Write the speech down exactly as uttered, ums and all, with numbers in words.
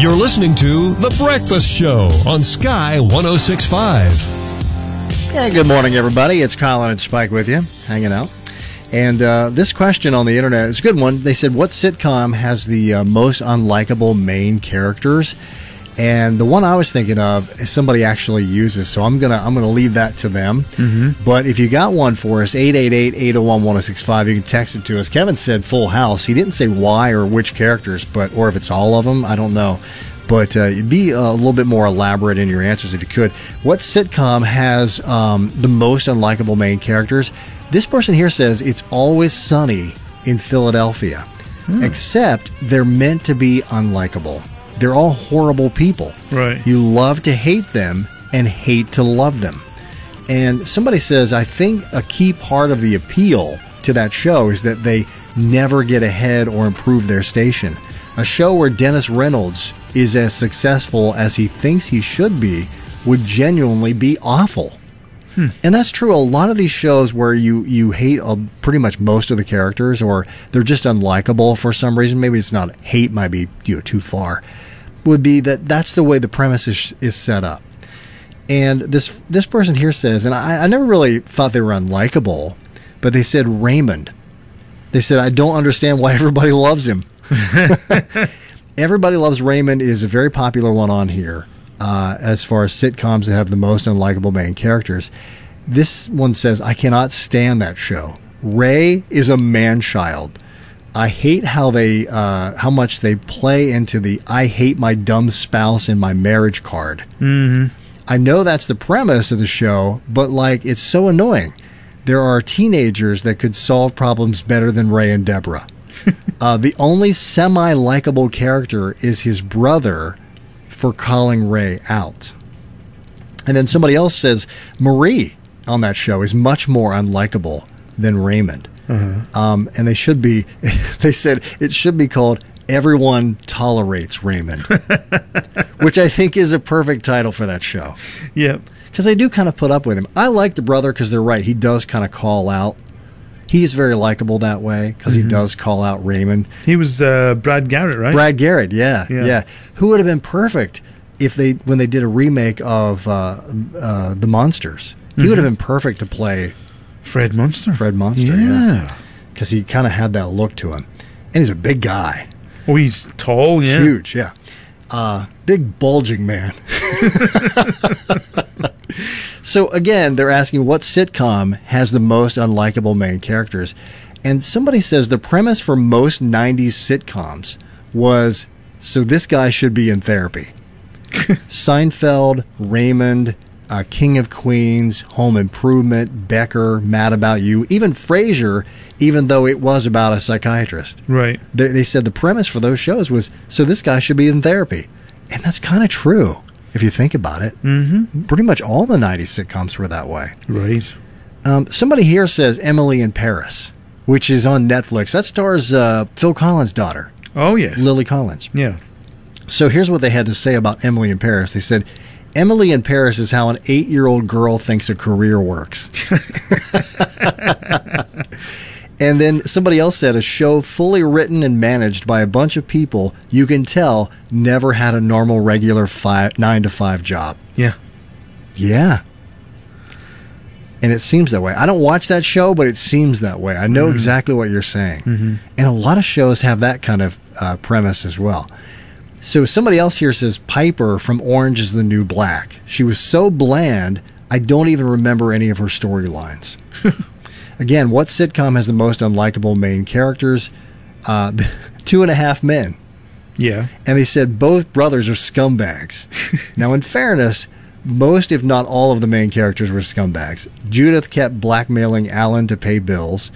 You're listening to The Breakfast Show on Sky one oh six point five. Yeah, good morning, everybody. It's Colin and Spike with you, hanging out. And uh, this question on the internet is a good one. They said, what sitcom has the uh, most unlikable main characters? And the one I was thinking of, somebody actually uses, so I'm gonna I'm gonna leave that to them. Mm-hmm. But if you got one for us, eight eight eight, eight oh one, one oh six five, you can text it to us. Kevin said Full House. He didn't say why or which characters, but or if it's all of them, I don't know. But uh, you'd be a little bit more elaborate in your answers if you could. What sitcom has um, the most unlikable main characters? This person here says It's Always Sunny in Philadelphia, hmm. except they're meant to be unlikable. They're all horrible people. Right. You love to hate them and hate to love them. And somebody says, I think a key part of the appeal to that show is that they never get ahead or improve their station. A show where Dennis Reynolds is as successful as he thinks he should be would genuinely be awful. Hmm. And that's true. A lot of these shows where you, you hate uh, pretty much most of the characters, or they're just unlikable for some reason. Maybe it's not hate, might be you know, too far. Would be that that's the way the premise is, is set up. And this this person here says, and I, I never really thought they were unlikable, but they said Raymond. They said, I don't understand why everybody loves him. Everybody Loves Raymond is a very popular one on here. Uh, as far as sitcoms that have the most unlikable main characters. This one says, I cannot stand that show. Ray is a man-child. I hate how they, uh, how much they play into the I hate my dumb spouse in my marriage card. Mm-hmm. I know that's the premise of the show, but, like, it's so annoying. There are teenagers that could solve problems better than Ray and Deborah. uh, the only semi-likable character is his brother, for calling Ray out. And then somebody else says Marie on that show is much more unlikable than Raymond. Uh-huh. Um, and they should be, they said it should be called Everyone Tolerates Raymond, which I think is a perfect title for that show. Yep. Because they do kind of put up with him. I like the brother because they're right. He does kind of call out. He is very likable that way because mm-hmm. he does call out Raymond. He was uh, Brad Garrett, right? Brad Garrett, yeah, yeah, yeah. Who would have been perfect if they when they did a remake of uh, uh, The Monsters? He mm-hmm. would have been perfect to play Fred Munster. Fred Munster, yeah, because yeah. he kind of had that look to him, and he's a big guy. Oh, he's tall, yeah, huge, yeah, uh, big bulging man. So, again, they're asking what sitcom has the most unlikable main characters. And somebody says the premise for most nineties sitcoms was, so this guy should be in therapy. Seinfeld, Raymond, uh, King of Queens, Home Improvement, Becker, Mad About You, even Frasier, even though it was about a psychiatrist. Right. They, they said the premise for those shows was, so this guy should be in therapy. And that's kind of true. If you think about it, mm-hmm. pretty much all the nineties sitcoms were that way. Right. Um, somebody here says Emily in Paris, which is on Netflix. That stars uh, Phil Collins' daughter. Oh, yes. Lily Collins. Yeah. So here's what they had to say about Emily in Paris. They said, Emily in Paris is how an eight-year-old girl thinks a career works. And then somebody else said, a show fully written and managed by a bunch of people you can tell never had a normal, regular five, nine to five job. Yeah. Yeah. And it seems that way. I don't watch that show, but it seems that way. I know mm-hmm. exactly what you're saying. Mm-hmm. And a lot of shows have that kind of uh, premise as well. So somebody else here says Piper from Orange is the New Black. She was so bland, I don't even remember any of her storylines. Again, what sitcom has the most unlikable main characters? Uh, Two and a Half Men. Yeah. And they said both brothers are scumbags. Now, in fairness, most, if not all, of the main characters were scumbags. Judith kept blackmailing Alan to pay bills.